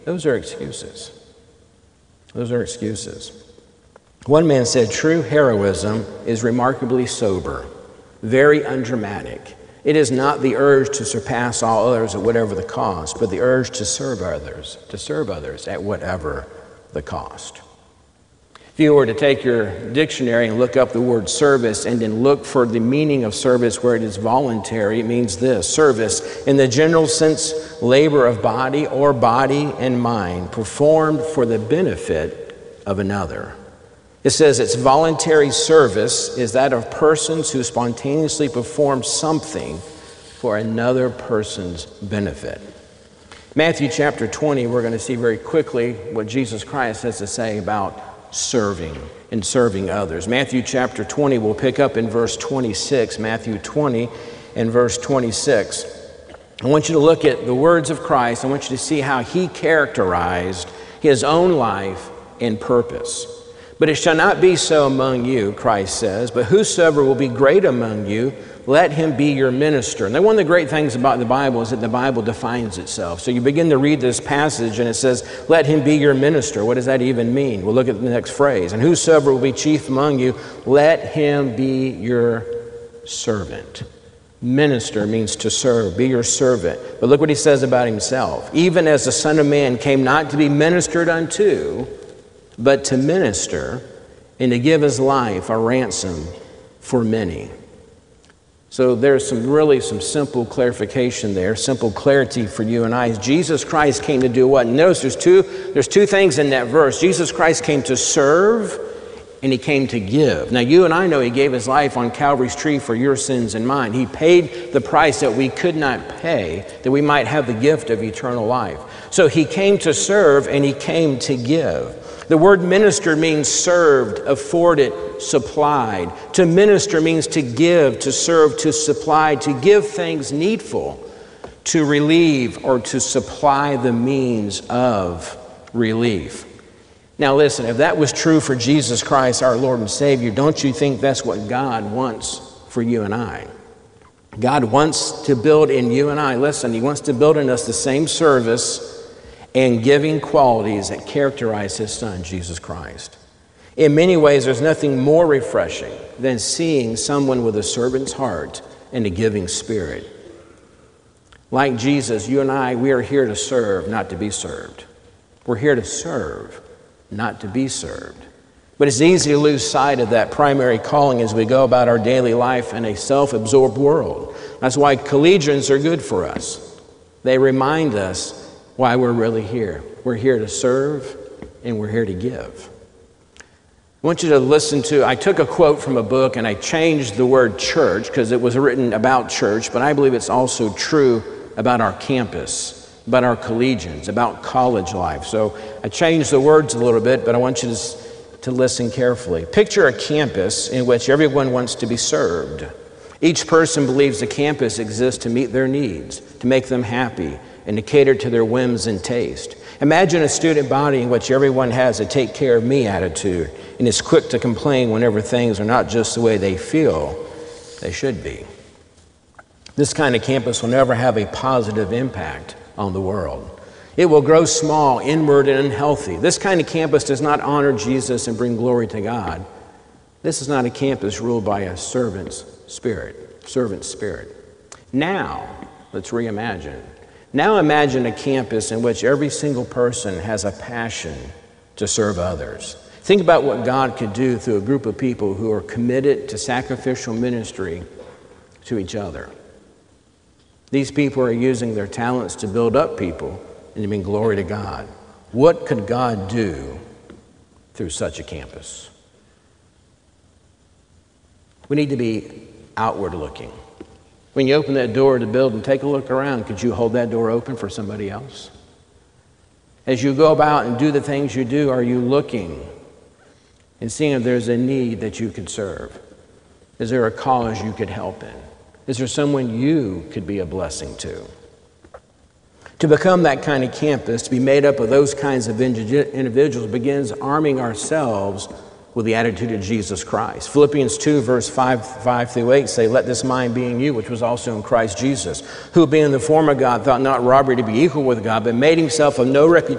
Those are excuses. Those are excuses. One man said, true heroism is remarkably sober, very undramatic. It is not the urge to surpass all others at whatever the cost, but the urge to serve others at whatever the cost. If you were to take your dictionary and look up the word service and then look for the meaning of service where it is voluntary, it means this: service, in the general sense, labor of body or body and mind, performed for the benefit of another. It says its voluntary service is that of persons who spontaneously perform something for another person's benefit. Matthew chapter 20, we're going to see very quickly what Jesus Christ has to say about serving and serving others. Matthew chapter 20, we'll pick up in verse 26. Matthew 20 and verse 26. I want you to look at the words of Christ. I want you to see how he characterized his own life and purpose. But it shall not be so among you, Christ says, but whosoever will be great among you, let him be your minister. And one of the great things about the Bible is that the Bible defines itself. So you begin to read this passage and it says, let him be your minister. What does that even mean? We'll look at the next phrase. And whosoever will be chief among you, let him be your servant. Minister means to serve, be your servant. But look what he says about himself. Even as the Son of Man came not to be ministered unto, but to minister and to give his life a ransom for many. So there's some simple clarification there, simple clarity for you and I. Jesus Christ came to do what? Notice there's two things in that verse. Jesus Christ came to serve and he came to give. Now you and I know he gave his life on Calvary's tree for your sins and mine. He paid the price that we could not pay, that we might have the gift of eternal life. So he came to serve and he came to give. The word minister means served, afforded, supplied. To minister means to give, to serve, to supply, to give things needful, to relieve or to supply the means of relief. Now listen, if that was true for Jesus Christ, our Lord and Savior, don't you think that's what God wants for you and I? God wants to build in you and I, listen, he wants to build in us the same service and giving qualities that characterize his Son, Jesus Christ. In many ways, there's nothing more refreshing than seeing someone with a servant's heart and a giving spirit. Like Jesus, you and I, we are here to serve, not to be served. We're here to serve, not to be served. But it's easy to lose sight of that primary calling as we go about our daily life in a self-absorbed world. That's why collegians are good for us. They remind us why we're really here. We're here to serve and we're here to give. I want you to listen to, I took a quote from a book and I changed the word church because it was written about church, but I believe it's also true about our campus, about our collegians, about college life. So I changed the words a little bit, but I want you to listen carefully. Picture a campus in which everyone wants to be served. Each person believes the campus exists to meet their needs, to make them happy, and to cater to their whims and taste. Imagine a student body in which everyone has a take care of me attitude and is quick to complain whenever things are not just the way they feel they should be. This kind of campus will never have a positive impact on the world. It will grow small, inward, and unhealthy. This kind of campus does not honor Jesus and bring glory to God. This is not a campus ruled by a servant's spirit. Now, let's reimagine. Now imagine a campus in which every single person has a passion to serve others. Think about what God could do through a group of people who are committed to sacrificial ministry to each other. These people are using their talents to build up people and to bring glory to God. What could God do through such a campus? We need to be outward looking. When you open that door to the building, take a look around. Could you hold that door open for somebody else? As you go about and do the things you do, are you looking and seeing if there's a need that you could serve? Is there a cause you could help in? Is there someone you could be a blessing to? To become that kind of campus, to be made up of those kinds of individuals, begins arming ourselves with the attitude of Jesus Christ. Philippians 2, verse 5 through 8 say, let this mind be in you, which was also in Christ Jesus, who being in the form of God, thought not robbery to be equal with God, but made himself of no reputation,